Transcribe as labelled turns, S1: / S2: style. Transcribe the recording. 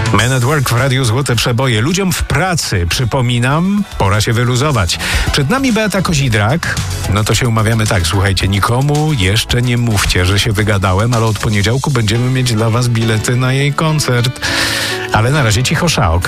S1: Men at Work w Radiu Złote Przeboje. Ludziom w pracy, przypominam, pora się wyluzować. Przed nami Beata Kozidrak. No to się umawiamy tak, słuchajcie, nikomu jeszcze nie mówcie, że się wygadałem, ale od poniedziałku będziemy mieć dla was bilety na jej koncert. Ale na razie cichosza, okej?